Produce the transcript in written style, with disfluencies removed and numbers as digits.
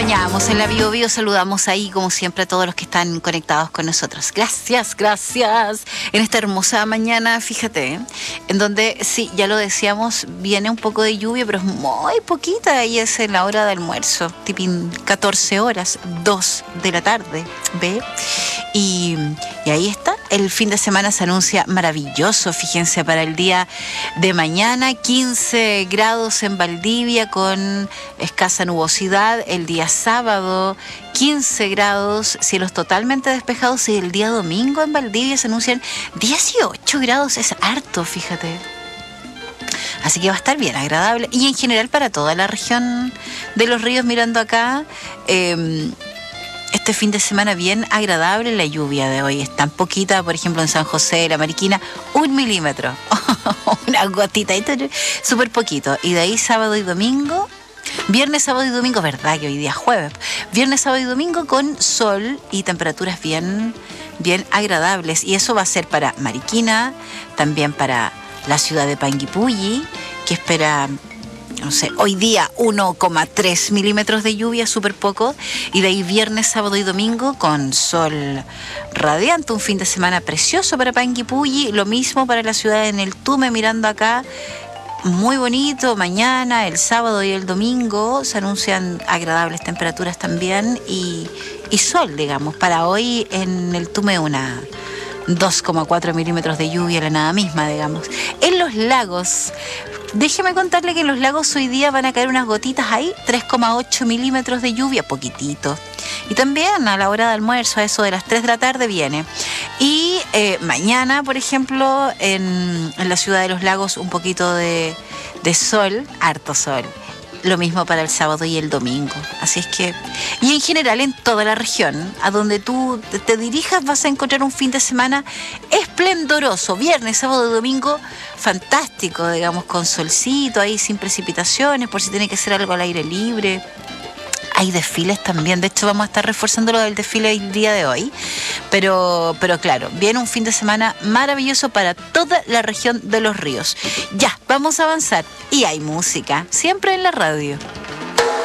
acompañamos en la Bio Bio. Saludamos ahí, como siempre, a todos los que están conectados con nosotros. Gracias, gracias. En esta hermosa mañana, fíjate, en donde, sí, ya lo decíamos, viene un poco de lluvia, pero es muy poquita y es en la hora de almuerzo, tipín 14 horas, 2 de la tarde, ¿ve? Y ahí está, el fin de semana se anuncia maravilloso, fíjense, para el día de mañana, 15 grados en Valdivia con escasa nubosidad, el día sábado 15 grados, cielos totalmente despejados, y el día domingo en Valdivia se anuncian 18 grados, es harto, fíjate. Así que va a estar bien agradable, y en general para toda la región de los ríos, mirando acá, este fin de semana bien agradable. La lluvia de hoy es tan poquita, por ejemplo en San José de la Mariquina, 1 milímetro, una gotita, súper poquito, y de ahí sábado y domingo, viernes, sábado y domingo, verdad que hoy día es jueves, viernes, sábado y domingo con sol y temperaturas bien agradables, y eso va a ser para Mariquina, también para la ciudad de Panguipulli, que espera, no sé, hoy día 1,3 milímetros de lluvia, súper poco, y de ahí viernes, sábado y domingo con sol radiante, un fin de semana precioso para Panguipulli, lo mismo para la ciudad de Neltume, mirando acá, muy bonito. Mañana, el sábado y el domingo se anuncian agradables temperaturas también, y sol, digamos, para hoy en Neltume 2,4 milímetros de lluvia, la nada misma, digamos. En los lagos, déjeme contarle que en los lagos hoy día van a caer unas gotitas ahí, 3,8 milímetros de lluvia, poquitito. Y también a la hora de almuerzo, a eso de las 3 de la tarde viene. Y mañana, por ejemplo, en la ciudad de los lagos, un poquito de sol, harto sol. Lo mismo para el sábado y el domingo. Así es que, y en general en toda la región, a donde tú te dirijas, vas a encontrar un fin de semana esplendoroso. Viernes, sábado y domingo, fantástico, digamos, con solcito ahí, sin precipitaciones, por si tiene que hacer algo al aire libre. Hay desfiles también, de hecho vamos a estar reforzando lo del desfile el día de hoy, pero claro, viene un fin de semana maravilloso para toda la región de los ríos. Ya, vamos a avanzar, y hay música, siempre en la radio.